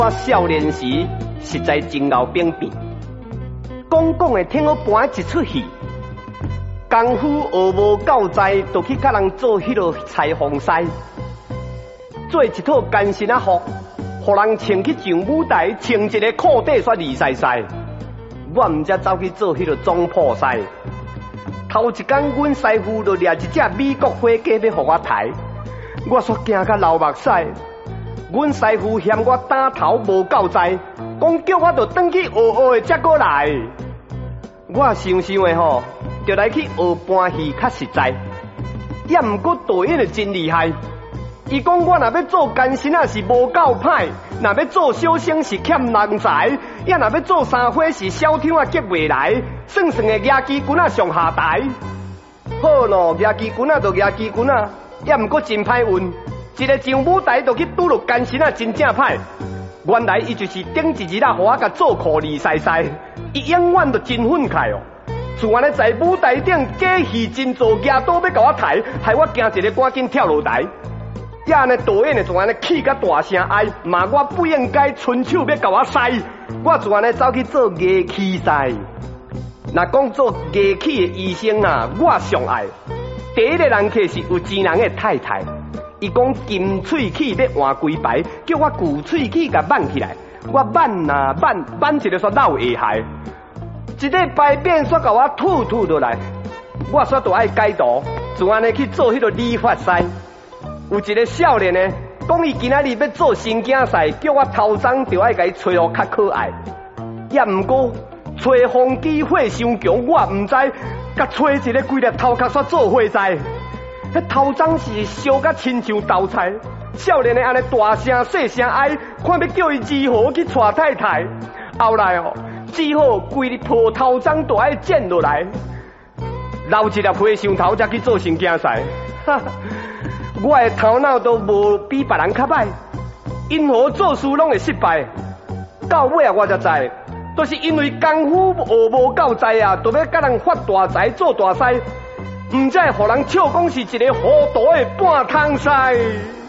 我少年时实在真牛兵变，讲的听我搬一出戏，功夫学无够在，就去甲人做迄落裁缝师，做一套干身仔服，互人穿去上舞台，穿一个裤底煞利晒晒。我毋则走去做迄落总铺师。头一天，阮师傅就掠一只美国火鸡要互我抬，我煞惊甲流目屎。阮师傅嫌我打头无够在，讲叫我着转去学的才过来。我想想的吼，就来去学搬戏较实在。也毋过导演的真厉害，伊讲我若要做干身仔是无够歹，若要做小生是欠人才，也若要做三伙是小厂啊结袂来，算算的牙机棍仔上下台。好咯，牙机棍仔就牙机棍仔，也毋过真歹运。一个上舞台就去拄着干身仔真正歹，原来伊就是顶一日啊，互我甲做裤利晒晒，伊永远都真愤慨哦。就安尼在舞台顶假戏真做，牙刀要甲我抬，害我惊一个赶紧跳落台。也安尼导演的就安尼气甲大声哀，骂我不应该伸手要甲我塞，我就安尼走去做乐器师。若讲做乐器的医生啊，我上爱。第一个人客是有钱人的太太。伊讲金喙齿要换几排，叫我旧喙齿甲挽起来。我挽啊挽一个煞漏下海，一个排便煞甲我吐落来。我煞都爱改图，就安尼去做迄个理发师。有一个少年呢，讲伊今仔日要做新竞赛，叫我头前就爱甲伊吹互较可爱。也毋过吹风机火伤强，我毋知，甲吹一个规粒头壳煞做火灾。迄头鬃是烧甲亲像豆菜，少年的安尼大声细声哀，看要叫伊如何去娶太太。后来哦，只好规日破头鬃都爱剪落来，留一粒皮上头才去做新竞赛。哈，我的头脑都无比别人较歹，因何做事拢会失败？到尾啊，我才知，都是因为功夫学无够在啊，就要甲人发大财做大师。唔知，互人笑讲是一个糊涂的半桶师。